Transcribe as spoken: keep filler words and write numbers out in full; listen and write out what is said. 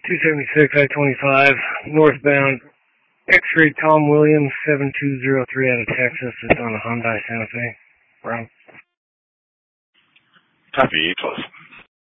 two seventy-six I twenty-five, northbound, X-ray Tom Williams, seven two zero three out of Texas. It's on a Hyundai Santa Fe. Brown. Copy, eight plus.